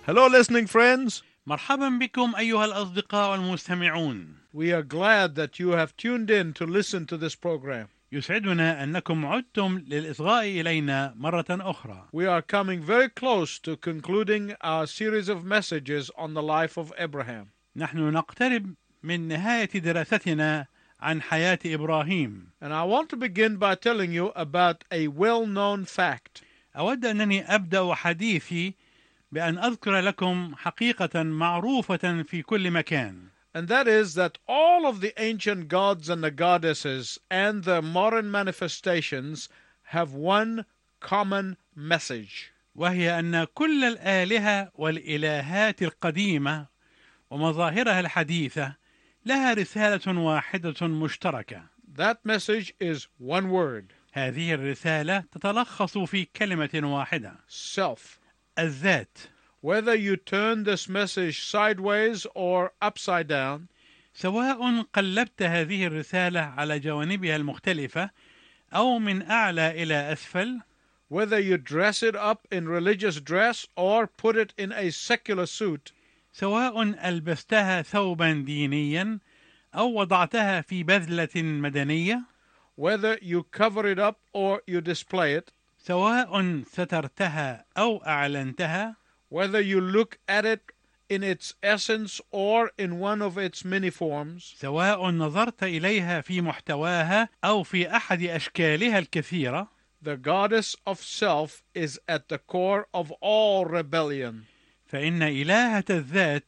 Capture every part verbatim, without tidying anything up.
Hello, listening friends. مرحبا بكم أيها الأصدقاء المستمعون. We are glad that you have tuned in to listen to this program. يسعدنا أنكم عدتم للإصغاء إلينا مرة أخرى. We are coming very close to concluding our series of messages on the life of Abraham. نحن نقترب من نهاية دراستنا عن حياة إبراهيم. And I want to begin by telling you about a well-known fact. أود أنني أبدأ حديثي بأن أذكر لكم حقيقة معروفة في كل مكان. And that is that all of the ancient gods and the goddesses and their modern manifestations have one common message. وهي أن كل الآلهة والإلهات القديمة ومظاهرها الحديثة لها رسالة واحدة مشتركة. That message is one word. هذه الرسالة تتلخص في كلمة واحدة: self. الذات. Whether you turn this message sideways or upside down, سواء قلبت هذه الرسالة على جوانبها المختلفة أو من أعلى إلى أسفل, whether you dress it up in religious dress or put it in a secular suit, سواء ألبستها ثوبا دينيا أو وضعتها في بذلة مدنية, whether you cover it up or you display it, سواء سترتها أو أعلنتها, whether you look at it in its essence or in one of its many forms, سواء نظرت إليها في محتواها أو في أحد أشكالها الكثيرة, the goddess of self is at the core of all rebellion. فإن إلهة الذات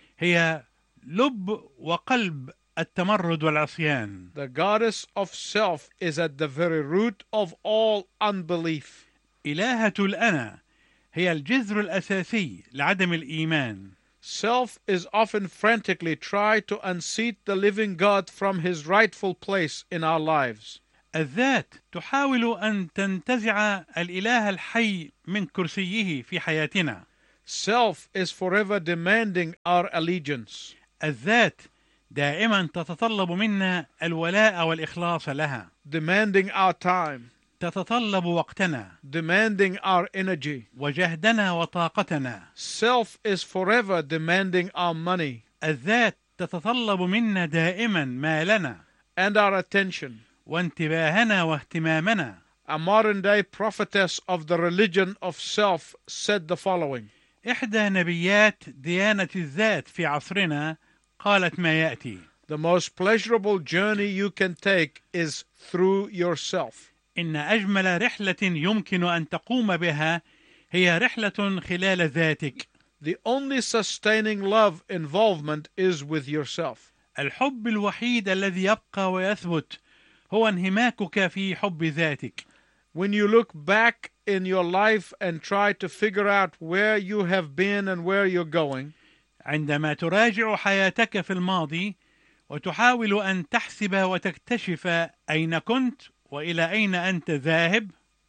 هي لب وقلب التمرد والعصيان. The goddess of self is at the very root of all unbelief. إلهة الأنا هي الجذر الأساسي لعدم الإيمان. Self is often frantically tried to unseat the living God from his rightful place in our lives. الذات تحاول أن تنتزع الإله الحي من كرسيه في حياتنا. Self is forever demanding our allegiance. الذات دائما تتطلب منا الولاء والإخلاص لها. Demanding our time. تتطلب وقتنا. Demanding our energy. وجهدنا وطاقتنا. Self is forever demanding our money. الذات تتطلب منا دائما مالنا. And our attention. وانتباهنا واهتمامنا. A modern day prophetess of the religion of self said the following. إحدى نبيات ديانة الذات في عصرنا قالت ما يأتي: The most pleasurable journey you can take is through yourself. إن أجمل رحلة يمكن أن تقوم بها هي رحلة خلال ذاتك. The only sustaining love involvement is with yourself. الحب الوحيد الذي يبقى ويثبت هو انهماكك في حب ذاتك. When you look back in your life and try to figure out where you have been and where you're going, عندما تراجع حياتك في الماضي وتحاول أن تحسب وتكتشف أين كنت وإلى أين أنت ذاهب,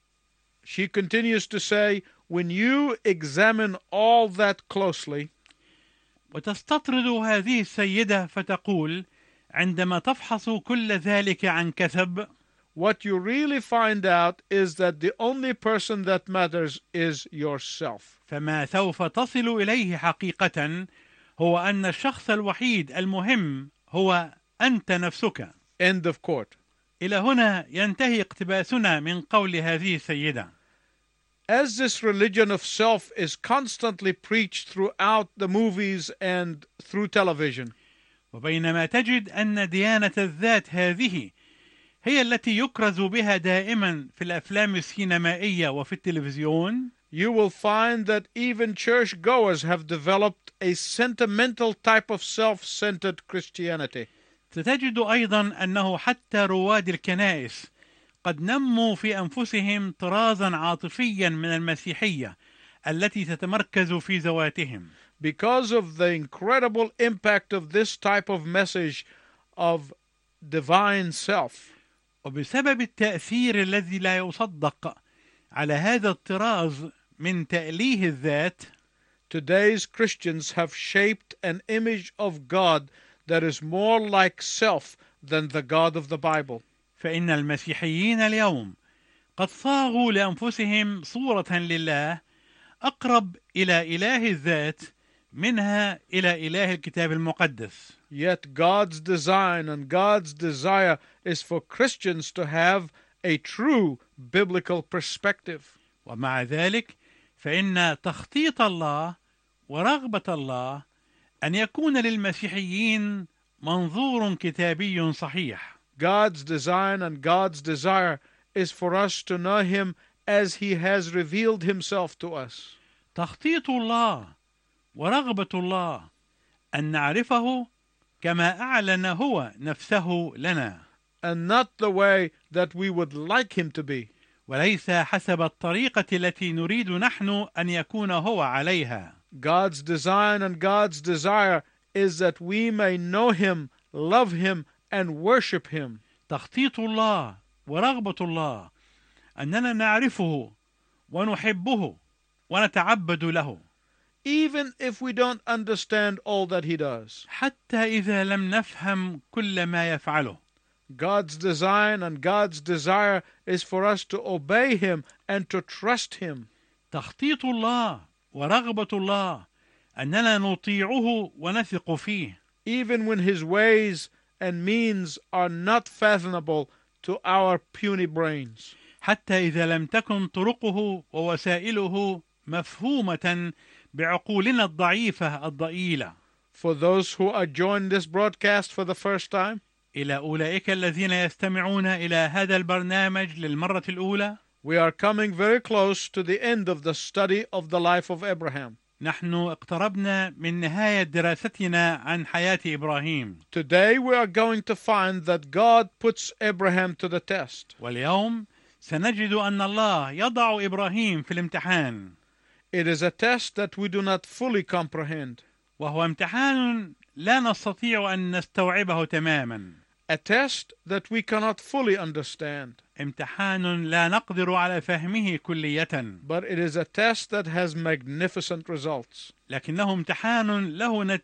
she continues to say, when you examine all that closely, وتستطرد هذه السيدة فتقول عندما تفحص كل ذلك عن كثب, what you really find out is that the only person that matters is yourself. فما سوف تصل إليه حقيقة هو أن الشخص الوحيد المهم هو أنت نفسك. End of quote. إلى هنا ينتهي اقتباسنا من قول هذه السيدة. As this religion of self is constantly preached throughout the movies and through television, وبينما تجد أن ديانة الذات هذه هي التي يكرز بها دائما في الأفلام السينمائية وفي التلفزيون, you will find that even churchgoers have developed a sentimental type of self-centered Christianity. ستجد أيضا أنه حتى رواد الكنائس قد نموا في أنفسهم طرازا عاطفيا من المسيحية التي تتمركز في ذواتهم. Because of the incredible impact of this type of message of divine self, وبسبب التأثير الذي لا يصدق على هذا الطراز من تأليه الذات, today's Christians have shaped an image of God that is more like self than the God of the Bible. فإن المسيحيين اليوم قد صاغوا لأنفسهم صورة لله أقرب إلى إله الذات منها إلى إله الكتاب المقدس. Yet God's design and God's desire is for Christians to have a true biblical perspective. ومع ذلك فإن تخطيط الله ورغبة الله أن يكون للمسيحيين منظور كتابي صحيح. God's design and God's desire is for us to know Him as He has revealed Himself to us. تخطيط الله ورغبة الله أن نعرفه كما أعلن هو نفسه لنا. And not the way that we would like Him to be. وليس حسب الطريقة التي نريد نحن أن يكون هو عليها. God's design and God's desire is that we may know Him, love Him, and worship Him. تخطيط الله ورغبة الله أننا نعرفه ونحبه ونتعبد له. Even if we don't understand all that He does. حتى إذا لم نفهم كل ما يفعله. God's design and God's desire is for us to obey Him and to trust Him. تخطيط الله ورغبة الله أننا نطيعه ونثق فيه. Even when His ways and means are not fathomable to our puny brains. حتى إذا لم تكن طرقه ووسائله مفهومة بعقولنا الضعيفة الضئيلة. For those who are joining this broadcast for the first time, إلى أولئك الذين يستمعون إلى هذا البرنامج للمرة الأولى، we are coming very close to the end of the study of the life of Abraham. نحن اقتربنا من نهاية دراستنا عن حياة إبراهيم. Today we are going to find that God puts Abraham to the test. واليوم سنجد أن الله يضع إبراهيم في الامتحان. It is a test that we do not fully comprehend. وهو امتحان لا نستطيع أن نستوعبه تماما. A test that we cannot fully understand. امتحان لا نقدر على فهمه كلية. But it is a test that has magnificent results. لكنه امتحان له نتائج